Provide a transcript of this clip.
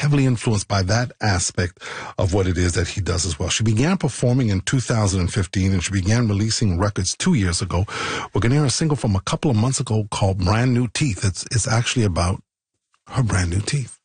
heavily influenced by that aspect of what it is that he does as well. She began performing in 2015, and she began releasing records 2 years ago. We're going to hear a single from a couple of months ago called Brand New Teeth. It's actually about her brand new teeth.